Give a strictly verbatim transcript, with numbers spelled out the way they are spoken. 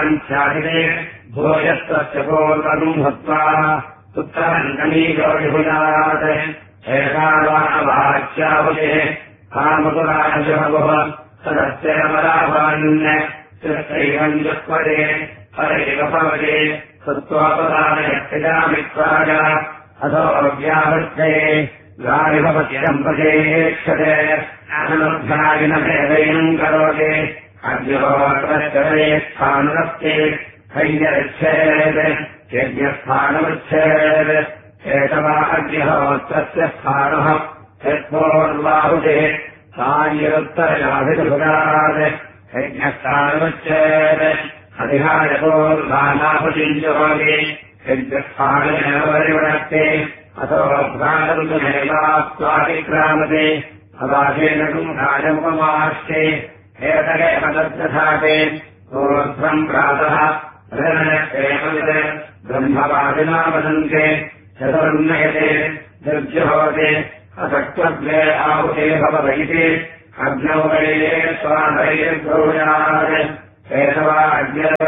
भूयस्तस्य पूर्वम् भूत्वा उत्तरङ्कनीयो विभुजात् एकावाच्याहुते कामकुराजभुः सदस्यमराभान्य चित्रैवम् जुह्वते हरैकपवते सत्त्वापदानयक्षजामित्वाय अथो व्यावृत्ते गारिभवत्यम्पजेक्षते अनुध्यायिनभेदैनम् करोति अद्योत्रश्चरे स्थानुरस्ते हैर्यच्छेत् यज्ञस्थानमुच्छेत् एतवा अग्निहोत्रस्य स्थानः यत्पूर्वाहुते सायरुत्तरयाभिभुगात् यज्ञस्थानमुच्छेत् अधिहाय पूर्वानाहुतिम् जुहोति यज्ञस्थानमेव परिवर्तते अथो भ्रातृमेवास्वातिक्रामते अवासेन गुंहायमुपमास्ते एतदेव तद्दधाते ऊर्ध्वम् प्रातः ब्रह्मवादिना वदन्ते चतुर्नयते निर्जुहोते असक्त्वद्वे आहुते भवति अग्नौ वैले स्वाधैर्भूयात् एतवा अग्नि